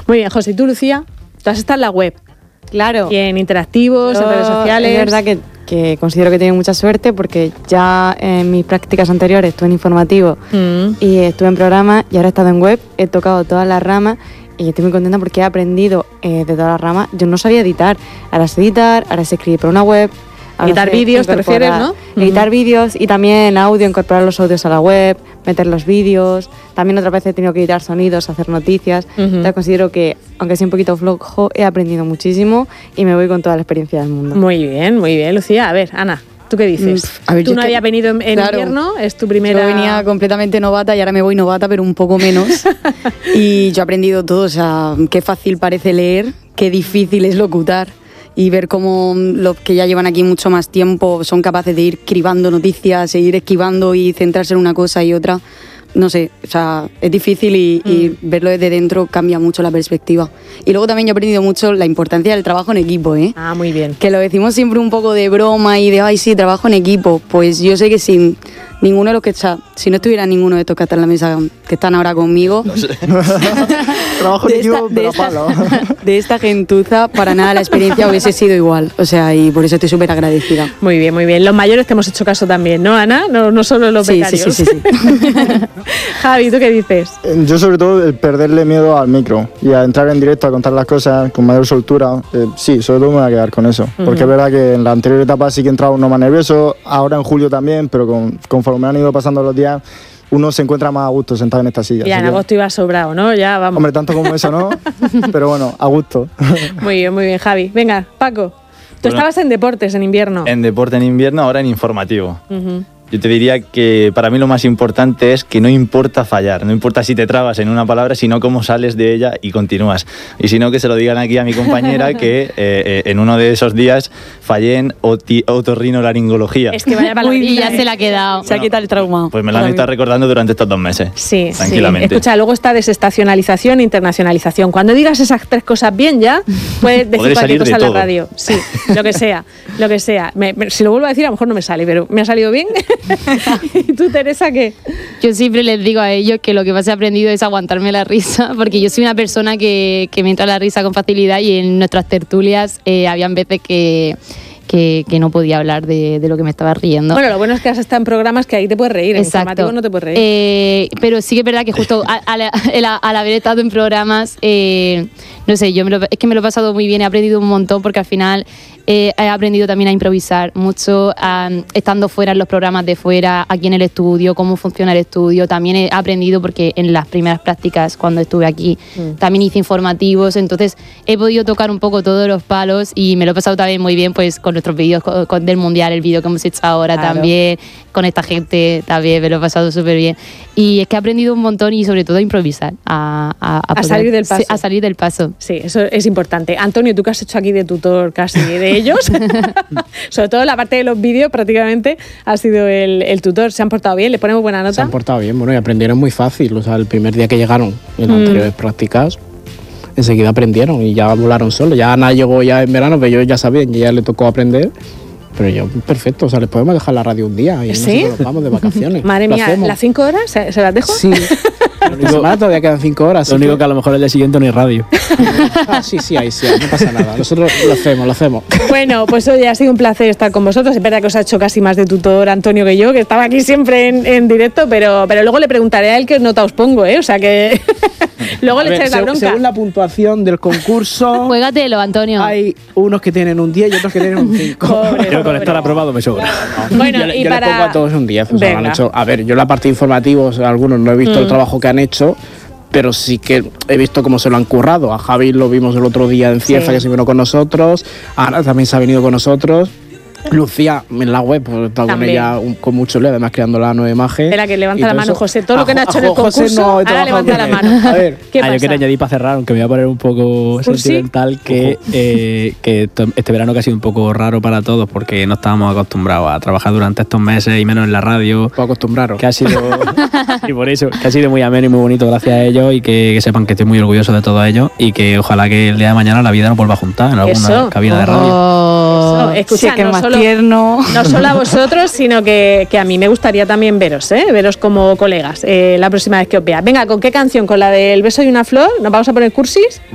Muy bien, José, ¿y tú, Lucía? Tú has estado en la web. Claro. Y en interactivos, en redes sociales. Es verdad que considero que he tenido mucha suerte porque ya en mis prácticas anteriores estuve en informativo y estuve en programa y ahora he estado en web, he tocado todas las ramas y estoy muy contenta porque he aprendido de todas las ramas. Yo no sabía editar, ahora sé editar, ahora sé escribir para una web. Editar vídeos, ¿te refieres, no? Editar vídeos y también audio, incorporar los audios a la web, meter los vídeos. También otra vez he tenido que editar sonidos, hacer noticias. Entonces considero que, aunque sea un poquito flojo, he aprendido muchísimo y me voy con toda la experiencia del mundo. Muy bien, Lucía. A ver, Ana, ¿tú qué dices? A ver, tú no habías venido en invierno, es tu primera... Yo venía completamente novata y ahora me voy novata, pero un poco menos. Y yo he aprendido todo, o sea, qué fácil parece leer, qué difícil es locutar. Y ver cómo los que ya llevan aquí mucho más tiempo son capaces de ir cribando noticias, seguir esquivando y centrarse en una cosa y otra. No sé, o sea, es difícil y verlo desde dentro cambia mucho la perspectiva. Y luego también yo he aprendido mucho la importancia del trabajo en equipo, ¿eh? Ah, muy bien. Que lo decimos siempre un poco de broma y de, ay, sí, trabajo en equipo. Pues yo sé que sin ninguno de los que está, si no estuviera ninguno de estos que están en la mesa, que están ahora conmigo, no sé. Trabajo en equipo, pero a palo. De esta gentuza, para nada la experiencia hubiese sido igual. O sea, y por eso estoy súper agradecida. Muy bien, muy bien. Los mayores te hemos hecho caso también, ¿no, Ana? No solo los becarios. Sí. Javi, ¿tú qué dices? Yo sobre todo el perderle miedo al micro y a entrar en directo a contar las cosas con mayor soltura. Sí, sobre todo me voy a quedar con eso. Porque es verdad que en la anterior etapa sí que entraba uno más nervioso, ahora en julio también, pero conforme han ido pasando los días, uno se encuentra más a gusto sentado en esta silla. Ya, en agosto iba sobrado, ¿no? Ya, vamos. Hombre, tanto como eso, ¿no? Pero bueno, a gusto. Muy bien, Javi. Venga, Paco. Tú estabas en deportes en invierno. En deporte en invierno, ahora en informativo. Yo te diría que para mí lo más importante es que no importa fallar, no importa si te trabas en una palabra, sino cómo sales de ella y continúas. Y si no, que se lo digan aquí a mi compañera que en uno de esos días fallé en otorrinolaringología. Es que vaya palabra. Y ya se la ha quedado. Se ha quitado el trauma. Pues me lo han estado recordando durante estos 2 meses. Sí, tranquilamente. Sí. Escucha, luego está desestacionalización e internacionalización. Cuando digas esas 3 cosas bien ya, puedes decir cualquier cosa en la radio. Sí, lo que sea. Si lo vuelvo a decir, a lo mejor no me sale, pero me ha salido bien. ¿Y tú, Teresa, qué? Yo siempre les digo a ellos que lo que más he aprendido es aguantarme la risa, porque yo soy una persona que me entra la risa con facilidad y en nuestras tertulias habían veces que no podía hablar de lo que me estaba riendo. Bueno, lo bueno es que has estado en programas que ahí te puedes reír, en informativo no te puedes reír. Pero sí que es verdad que justo al haber estado en programas, no sé, es que me lo he pasado muy bien, he aprendido un montón porque al final he aprendido también a improvisar mucho, estando fuera en los programas de fuera, aquí en el estudio, cómo funciona el estudio. También he aprendido porque en las primeras prácticas cuando estuve aquí también hice informativos, entonces he podido tocar un poco todos los palos y me lo he pasado también muy bien pues con nuestros vídeos del Mundial, el vídeo que hemos hecho ahora también, con esta gente también me lo he pasado súper bien. Y es que he aprendido un montón y sobre todo a improvisar, a salir del paso. Sí, a salir del paso. Sí, eso es importante. Antonio, tú que has hecho aquí de tutor casi de ellos, sobre todo la parte de los vídeos prácticamente has sido el tutor. ¿Se han portado bien? ¿Les ponemos buena nota? Se han portado bien, bueno, y aprendieron muy fácil. O sea, el primer día que llegaron en las anteriores prácticas, enseguida aprendieron y ya volaron solos. Ya Ana llegó ya en verano, pero ellos ya sabían que ya le tocó aprender. Pero yo, perfecto, o sea, les podemos dejar la radio un día y ¿sí? nosotros nos vamos de vacaciones. Madre mía, ¿las 5 horas se las dejo? Sí. La semana todavía quedan 5 horas. Lo único que a lo mejor el día siguiente no hay radio. Sí, ahí sí, no pasa nada. Nosotros lo hacemos. Bueno, pues hoy ha sido un placer estar con vosotros. Es verdad que os ha hecho casi más de tutor Antonio que yo, que estaba aquí siempre en directo, pero luego le preguntaré a él qué nota os pongo, ¿eh? O sea que luego le echaré la bronca. Según la puntuación del concurso... Juégatelo, Antonio. Hay unos que tienen un 10 y otros que tienen un 5. Yo con estar aprobado me sobra. Bueno, yo les pongo a todos un 10. O sea, han hecho, a ver, yo la parte informativa, algunos no he visto el trabajo que han hecho, pero sí que he visto cómo se lo han currado. A Javi lo vimos el otro día en Cieza, que se vino con nosotros. Ana también se ha venido con nosotros. Lucía en la web, pues está con ella con mucho lío, además creando la nueva imagen. Espera, que levanta la mano, José. Todo lo que no ha hecho en el José concurso, ahora levanta la mano. A ver, ¿qué pasa? Yo quería añadir para cerrar, aunque me voy a poner un poco sentimental, que este verano que ha sido un poco raro para todos, porque no estábamos acostumbrados a trabajar durante estos meses y menos en la radio. Poco acostumbrados. Que ha sido, y por eso, que ha sido muy ameno y muy bonito gracias a ellos, y que sepan que estoy muy orgulloso de todo ello, y que ojalá que el día de mañana la vida nos vuelva a juntar en alguna cabina de radio. Escucha, sí, que más tierno. No solo a vosotros, sino que a mí me gustaría también veros como colegas la próxima vez que os vea. Venga, ¿con qué canción? ¿Con la del beso y una flor? ¿Nos vamos a poner cursis?